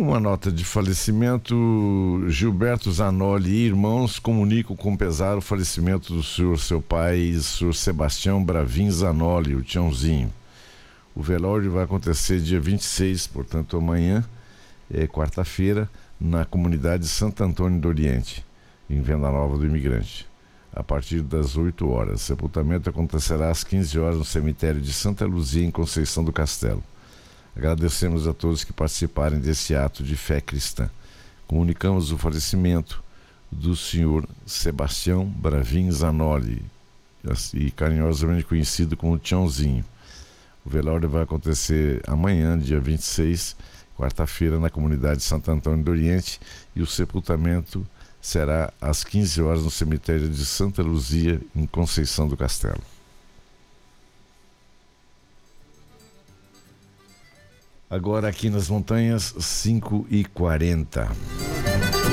Uma nota de falecimento: Gilberto Zanoli e irmãos comunicam com pesar o falecimento do senhor, seu pai, o senhor Sebastião Bravin Zanoli, o Tiãozinho. O velório vai acontecer dia 26, portanto amanhã, quarta-feira, na comunidade Santo Antônio do Oriente, em Venda Nova do Imigrante, a partir das 8 horas. O sepultamento acontecerá às 15 horas no cemitério de Santa Luzia, em Conceição do Castelo. Agradecemos a todos que participarem desse ato de fé cristã. Comunicamos o falecimento do senhor Sebastião Bravin Zanoli, e carinhosamente conhecido como Tiãozinho. O velório vai acontecer amanhã, dia 26, quarta-feira, na comunidade Santo Antônio do Oriente, e o sepultamento será às 15 horas no cemitério de Santa Luzia, em Conceição do Castelo. Agora aqui nas montanhas, 5h40.